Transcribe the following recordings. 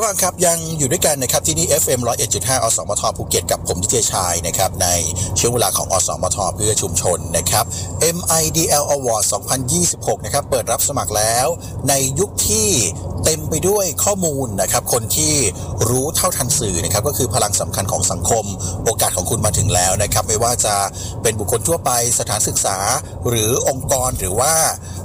ผู้ฟังครับยังอยู่ด้วยกันนะครับที่นี่ FM 101.5 อสมทภูเก็ตกับผมดีเจชายนะครับในช่วงเวลาของอสมทเพื่อชุมชนนะครับ MIDL Award 2026นะครับเปิดรับสมัครแล้วในยุคที่เต็มไปด้วยข้อมูลนะครับคนที่รู้เท่าทันสื่อนะครับก็คือพลังสำคัญของสังคมโอกาสของคุณมาถึงแล้วนะครับไม่ว่าจะเป็นบุคคลทั่วไปสถานศึกษาหรือองค์กรหรือว่า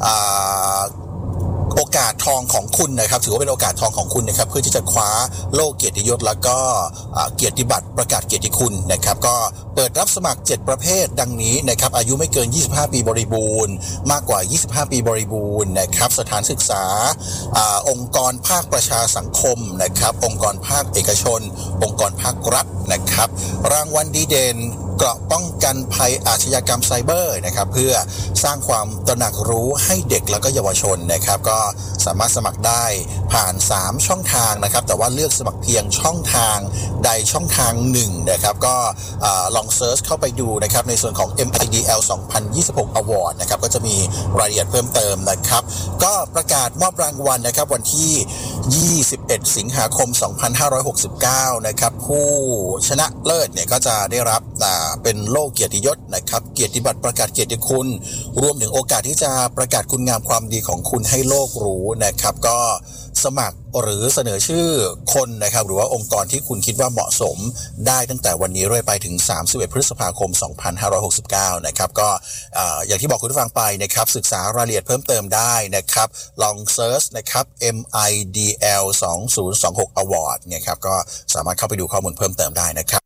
โอกาสทองของคุณนะครับถือว่าเป็นโอกาสทองของคุณนะครับเพื่อที่จะคว้าโล่เกียรติยศแล้วก็เกียรติบัตรประกาศเกียรติคุณนะครับก็เปิดรับสมัคร7ประเภทดังนี้นะครับอายุไม่เกิน25ปีบริบูรณ์มากกว่า25ปีบริบูรณ์นะครับสถานศึกษาองค์กรภาคประชาสังคมนะครับองค์กรภาคเอกชนองค์กรภาครัฐนะครับรางวัลดีเด่นเกราะป้องกันภัยอาชญากรรมไซเบอร์นะครับเพื่อสร้างความตระหนักรู้ให้เด็กแล้วก็เยาวชนนะครับก็สามารถสมัครได้ผ่าน3ช่องทางนะครับแต่ว่าเลือกสมัครเพียงช่องทางใดช่องทาง1นะครับก็ลองเซิร์ชเข้าไปดูนะครับในส่วนของ MIDL 2026 Award นะครับก็จะมีรายละเอียดเพิ่มเติมนะครับก็ประกาศมอบรางวัลนะครับวันที่21สิงหาคม2569นะครับผู้ชนะเลิศเนี่ยก็จะได้รับเป็นโล่เกียรติยศนะครับเกียรติบัตรประกาศเกียรติคุณรวมถึงโอกาสที่จะประกาศคุณงามความดีของคุณให้โลกรู้นะครับก็สมัครหรือเสนอชื่อคนนะครับหรือว่าองค์กรที่คุณคิดว่าเหมาะสมได้ตั้งแต่วันนี้เรื่อยไปถึง31พฤษภาคม2569นะครับก็อย่างที่บอกคุณผู้ฟังไปนะครับศึกษารายละเอียดเพิ่มเติมได้นะครับลองเซิร์ชนะครับ MIDL 2026 Award เนี่ยครับก็สามารถเข้าไปดูข้อมูลเพิ่มเติมได้นะครับ